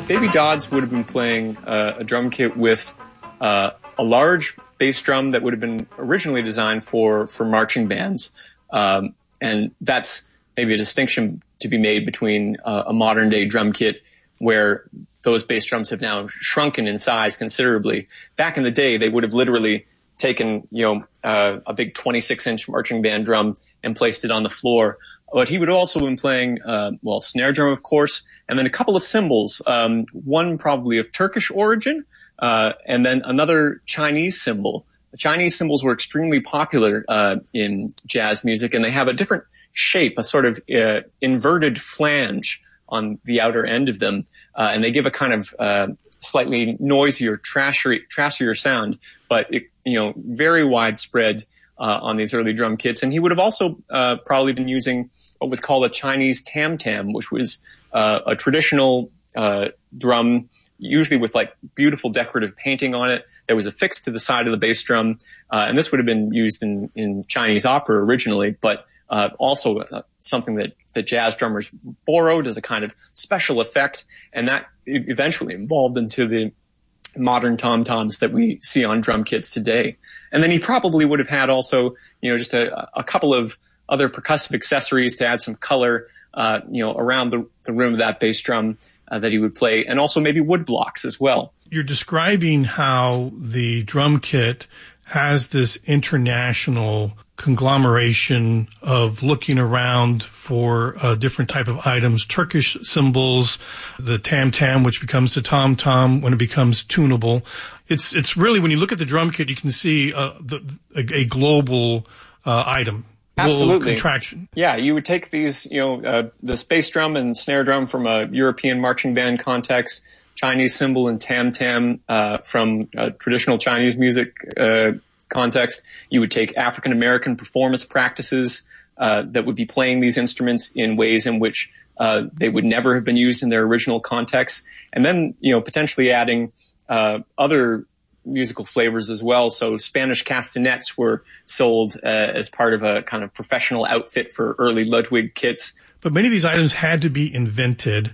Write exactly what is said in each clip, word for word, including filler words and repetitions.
Baby Dodds would have been playing uh, a drum kit with uh, a large bass drum that would have been originally designed for, for marching bands. Um, and that's maybe a distinction to be made between uh, a modern day drum kit where those bass drums have now shrunken in size considerably. Back in the day, they would have literally taken, you know, uh, a big twenty-six inch marching band drum and placed it on the floor. But he would also have been playing, uh, well, snare drum, of course, and then a couple of cymbals, um, one probably of Turkish origin, uh, and then another Chinese cymbal. The Chinese cymbals were extremely popular, uh, in jazz music, and they have a different shape, a sort of, uh, inverted flange on the outer end of them, uh, and they give a kind of, uh, slightly noisier, trashier, trashier sound, but it, you know, very widespread, Uh, on these early drum kits. And he would have also uh, probably been using what was called a Chinese tam-tam, which was uh, a traditional uh, drum, usually with like beautiful decorative painting on it that was affixed to the side of the bass drum. Uh, and this would have been used in, in Chinese opera originally, but uh, also uh, something that, that jazz drummers borrowed as a kind of special effect. And that eventually evolved into the modern tom-toms that we see on drum kits today. And then he probably would have had also, you know, just a, a couple of other percussive accessories to add some color, uh, you know, around the, the rim of that bass drum uh, that he would play, and also maybe wood blocks as well. You're describing how the drum kit has this international conglomeration of looking around for a different type of items, Turkish cymbals, the tam-tam, which becomes the tom-tom when it becomes tunable. It's, it's really, when you look at the drum kit, you can see uh, the, a, a global uh, item. Absolutely. Contraction. Yeah, you would take these, you know, uh, the space drum and snare drum from a European marching band context, Chinese cymbal and tam-tam uh, from uh, traditional Chinese music uh context. You would take African American performance practices uh, that would be playing these instruments in ways in which uh, they would never have been used in their original context, and then, you know, potentially adding uh, other musical flavors as well. So Spanish castanets were sold uh, as part of a kind of professional outfit for early Ludwig kits. But many of these items had to be invented,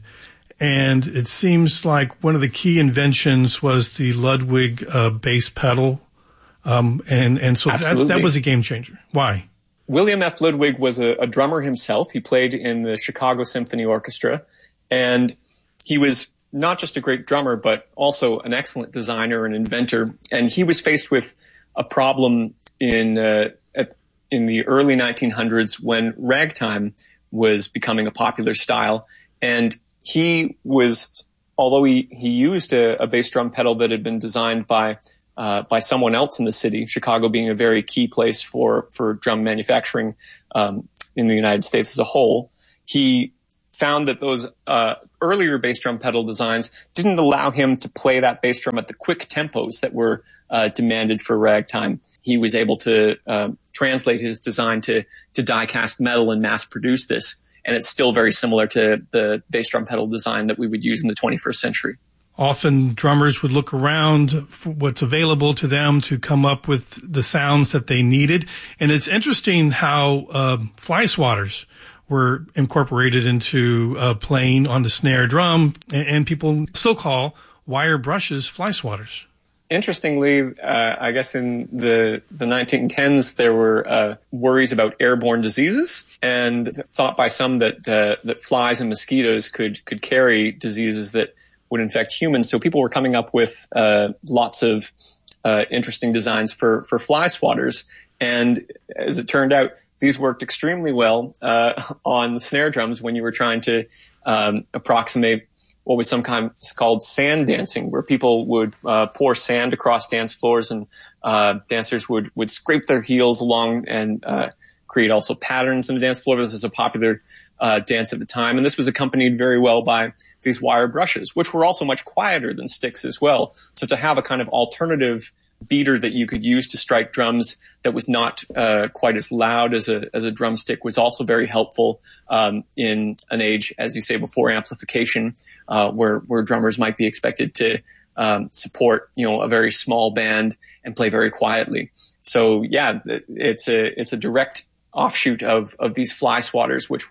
and it seems like one of the key inventions was the Ludwig uh, bass pedal. Um, and, and so that, that was a game changer. Why? William F. Ludwig was a, a drummer himself. He played in the Chicago Symphony Orchestra, and he was not just a great drummer, but also an excellent designer and inventor. And he was faced with a problem in, uh, at, in the early nineteen hundreds when ragtime was becoming a popular style. And he was, although he, he used a, a bass drum pedal that had been designed by Uh, by someone else in the city, Chicago being a very key place for, for drum manufacturing, um, in the United States as a whole. He found that those, uh, earlier bass drum pedal designs didn't allow him to play that bass drum at the quick tempos that were, uh, demanded for ragtime. He was able to, uh, translate his design to, to die-cast metal and mass produce this. And it's still very similar to the bass drum pedal design that we would use in the twenty-first century. Often drummers would look around for what's available to them to come up with the sounds that they needed. And it's interesting how uh, fly swatters were incorporated into uh, playing on the snare drum, and, and people still call wire brushes fly swatters. Interestingly, uh, I guess in the, the nineteen tens, there were uh, worries about airborne diseases, and thought by some that uh, that flies and mosquitoes could could carry diseases that would infect humans. So people were coming up with uh, lots of uh, interesting designs for, for fly swatters. And as it turned out, these worked extremely well uh, on snare drums when you were trying to um, approximate what was sometimes called sand dancing, where people would uh, pour sand across dance floors, and uh, dancers would, would scrape their heels along and uh, create also patterns in the dance floor. This was a popular uh, dance at the time. And this was accompanied very well by these wire brushes, which were also much quieter than sticks as well. So to have a kind of alternative beater that you could use to strike drums that was not uh, quite as loud as a as a drumstick was also very helpful um, in an age, as you say, before amplification, uh, where where drummers might be expected to um, support, you know, a very small band and play very quietly. So yeah, it's a it's a direct offshoot of of these fly swatters, which were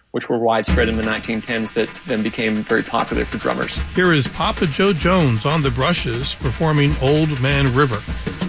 which were widespread in the nineteen tens that then became very popular for drummers. Here is Papa Joe Jones on the brushes performing Old Man River.